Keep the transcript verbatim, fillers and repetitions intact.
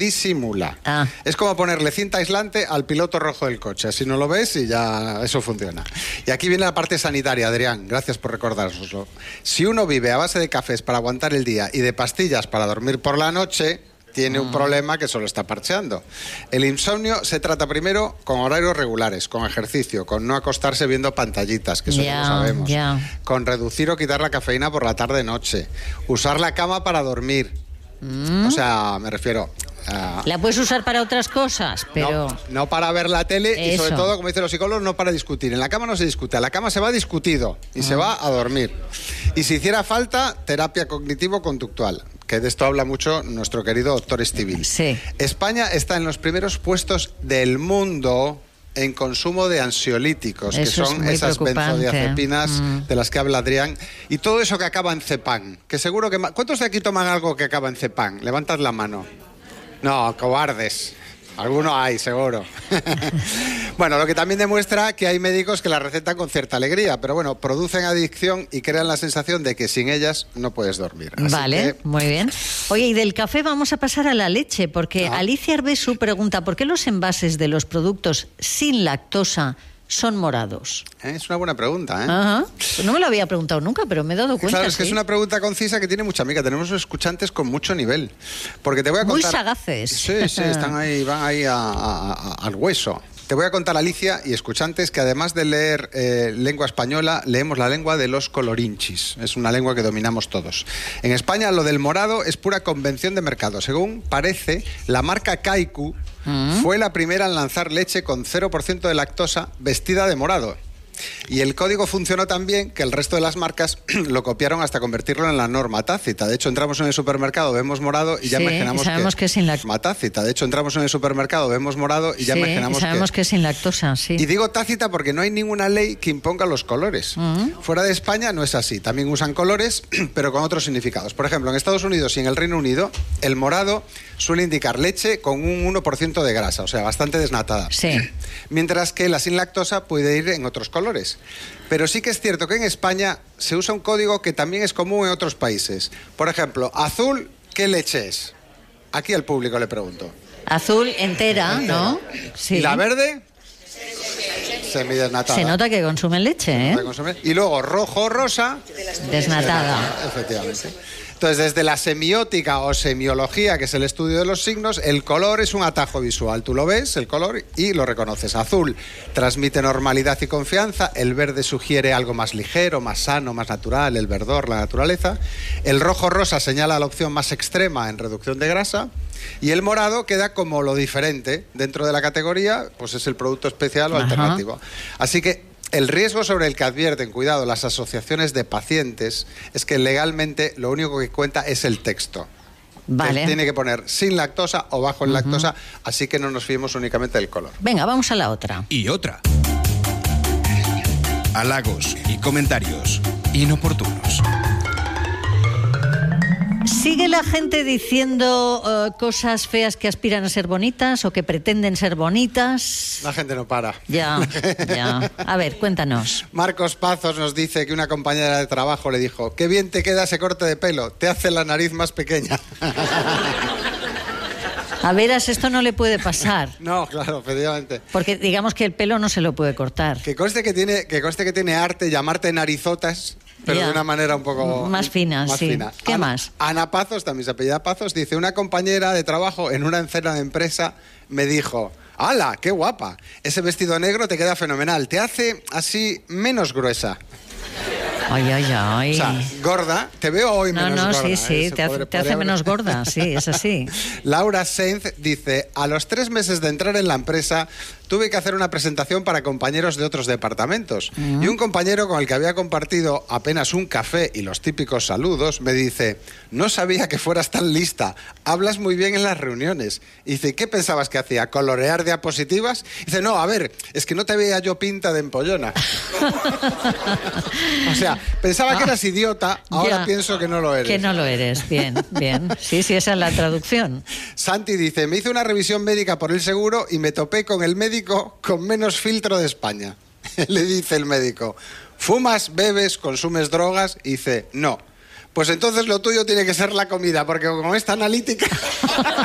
disimula. Ah. Es como ponerle cinta aislante al piloto rojo del coche. Así no lo ves y ya eso funciona. Y aquí viene la parte sanitaria, Adrián. Gracias por recordárnoslo. Si uno vive a base de cafés para aguantar el día y de pastillas para dormir por la noche, tiene un problema que solo está parcheando. El insomnio se trata primero con horarios regulares, con ejercicio, con no acostarse viendo pantallitas, que eso Ya, no lo sabemos, ya. con reducir o quitar la cafeína por la tarde-noche, usar la cama para dormir. Mm. O sea, me refiero... a- La puedes usar para otras cosas, pero... no, no para ver la tele y sobre Eso. todo, como dicen los psicólogos, no para discutir. En la cama no se discute, a la cama se va discutido y Ah. se va a dormir. Y si hiciera falta, terapia cognitivo-conductual, que de esto habla mucho nuestro querido doctor Estivil. Sí. España está en los primeros puestos del mundo en consumo de ansiolíticos, Eso que es son muy esas preocupante. benzodiazepinas Mm. de las que habla Adrián, y todo eso que acaba en cepán, que seguro que... ma- ¿Cuántos de aquí toman algo que acaba en cepán? Levantad la mano. No, cobardes. Algunos hay, seguro. Bueno, lo que también demuestra que hay médicos que la recetan con cierta alegría, pero bueno, producen adicción y crean la sensación de que sin ellas no puedes dormir. Así Vale, que- muy bien. Oye, y del café vamos a pasar a la leche, porque Ah. Alicia Arbesu pregunta, ¿por qué los envases de los productos sin lactosa son morados? Eh, Es una buena pregunta, ¿eh? Ajá. Pues no me lo había preguntado nunca, pero me he dado cuenta. Claro, es que sí. es una pregunta concisa que tiene mucha amiga. Tenemos escuchantes con mucho nivel. Porque te voy a Muy contar... sagaces. Sí, sí, están ahí, van ahí a- a- a- al hueso. Te voy a contar, Alicia, y escuchantes, que además de leer eh, lengua española, leemos la lengua de los colorinchis. Es una lengua que dominamos todos. En España lo del morado es pura convención de mercado. Según parece, la marca Kaiku fue la primera en lanzar leche con cero por ciento de lactosa vestida de morado. Y el código funcionó tan bien que el resto de las marcas lo copiaron hasta convertirlo en la norma tácita. De hecho, entramos en el supermercado, vemos morado y ya Sí, imaginamos y sabemos que es sin lac- norma tácita. De hecho, entramos en el supermercado, vemos morado y ya Sí, imaginamos y sabemos que... que... es sin lactosa, sí. Y digo tácita porque no hay ninguna ley que imponga los colores. Fuera de España no es así. También usan colores, pero con otros significados. Por ejemplo, en Estados Unidos y en el Reino Unido, el morado suele indicar leche con un uno por ciento de grasa, o sea, bastante desnatada. Sí. Mientras que la sin lactosa puede ir en otros colores. Pero sí que es cierto que en España se usa un código que también es común en otros países. Por ejemplo, azul, ¿qué leche es? Aquí al público le pregunto. Azul entera, ¿no? Sí. ¿Y la verde? Semidesnatada. Se nota que consumen leche, ¿eh? De consumir. Y luego rojo, rosa. Desnatada. Efectivamente. Entonces, desde la semiótica o semiología, que es el estudio de los signos, el color es un atajo visual. Tú lo ves, el color, y lo reconoces. Azul transmite normalidad y confianza. El verde sugiere algo más ligero, más sano, más natural. El verdor, la naturaleza. El rojo rosa señala la opción más extrema en reducción de grasa. Y el morado queda como lo diferente. Dentro de la categoría, pues es el producto especial o Ajá. alternativo. Así que el riesgo sobre el que advierten, cuidado, las asociaciones de pacientes, es que legalmente lo único que cuenta es el texto. Vale. Que tiene que poner sin lactosa o bajo en lactosa, así que no nos fiemos únicamente del color. Venga, vamos a la otra. Y otra. Halagos y comentarios inoportunos. ¿Sigue la gente diciendo eh, cosas feas que aspiran a ser bonitas o que pretenden ser bonitas? La gente no para. Ya, ya. A ver, cuéntanos. Marcos Pazos nos dice que una compañera de trabajo le dijo: qué bien te queda ese corte de pelo, te hace la nariz más pequeña. A veras, esto no le puede pasar. No, claro, efectivamente. Porque digamos que el pelo no se lo puede cortar. Que conste que tiene, que conste que tiene arte llamarte narizotas, pero Ya. de una manera un poco Más fina, más sí. fina. ¿Qué Ana, más? Ana Pazos, también se apellida Pazos, dice: una compañera de trabajo en una cena de empresa me dijo: ¡hala, qué guapa! Ese vestido negro te queda fenomenal, te hace así menos gruesa. Ay, ay, ay. O sea, gorda, te veo hoy No, menos no, gorda. sí, ¿eh? sí, Se te hace, podría- te hace podría- menos gorda, sí, es así. Laura Sainz dice: a los tres meses de entrar en la empresa tuve que hacer una presentación para compañeros de otros departamentos. Y un compañero con el que había compartido apenas un café y los típicos saludos me dice: no sabía que fueras tan lista, hablas muy bien en las reuniones. Y dice: ¿qué pensabas que hacía? ¿Colorear diapositivas? Y dice: no, a ver, es que no te veía yo pinta de empollona. O sea, pensaba que eras idiota, ahora Ya. pienso que no lo eres. Que no lo eres, bien, bien. Sí, sí, esa es la traducción. Santi dice: me hice una revisión médica por el seguro y me topé con el médico con menos filtro de España. Le dice el médico: ¿fumas, bebes, consumes drogas? Y dice: no. Pues entonces lo tuyo tiene que ser la comida, porque con esta analítica...